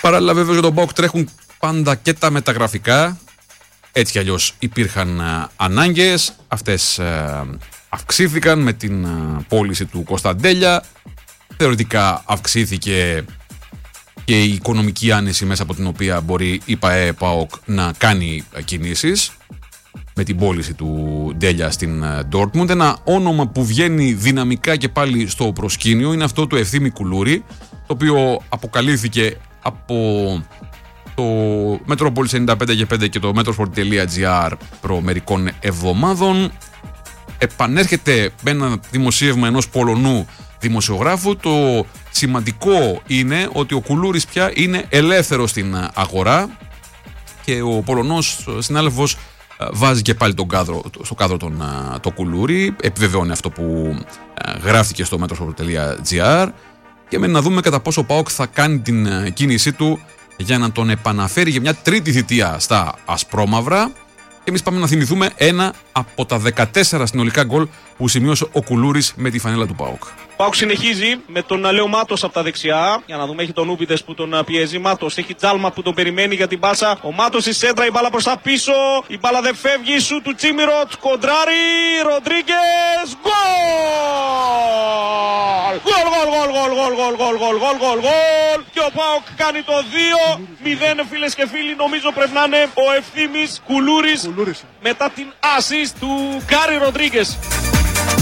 Παράλληλα, βέβαια, για τον ΠΑΟΚ τρέχουν πάντα και τα μεταγραφικά. Έτσι κι αλλιώς υπήρχαν ανάγκες. Αυτές αυξήθηκαν με την πώληση του Κωνσταντέλια. Θεωρητικά αυξήθηκε και η οικονομική άνεση μέσα από την οποία μπορεί η ΠΑΟΚ να κάνει κινήσεις. Με την πώληση του Ντέλια στην Ντόρτμουντ. Ένα όνομα που βγαίνει δυναμικά και πάλι στο προσκήνιο είναι αυτό του Ευθύμη Κουλούρη, το οποίο αποκαλύφθηκε από το Metropolis 95 και το metrosport.gr προ μερικών εβδομάδων. Επανέρχεται με ένα δημοσίευμα ενός Πολωνού δημοσιογράφου. Το σημαντικό είναι ότι ο Κουλούρης πια είναι ελεύθερος στην αγορά και ο Πολωνός συνάδελφος βάζει και πάλι στο κάδρο το Κουλούρη. Επιβεβαιώνει αυτό που γράφτηκε στο metrosport.gr και μένει να δούμε κατά πόσο ο ΠΑΟΚ θα κάνει την κίνησή του για να τον επαναφέρει για μια τρίτη θητεία στα ασπρόμαυρα. Και εμείς πάμε να θυμηθούμε ένα από τα 14 συνολικά γκολ που σημείωσε ο Κουλούρης με τη φανέλα του ΠΑΟΚ. Ο ΠΑΟΚ συνεχίζει με τον Λέο Μάτος από τα δεξιά. Για να δούμε, έχει τον Ούμπιτες που τον πιέζει. Μάτος έχει Τζάλμα που τον περιμένει για την πάσα. Ο Μάτος στη σέντρα, η μπάλα προς τα πίσω. Η μπάλα δεν φεύγει, σου του Τσίμιροτ. Κοντράρι, Ροντρίγκες. Γκολ! Και ο ΠΑΟΚ κάνει το 2-0, φίλες και φίλοι. Νομίζω πρέπει να είναι ο Ευθύμης Κουλούρης μετά την assist του Γκάρι Ροντρίγκες.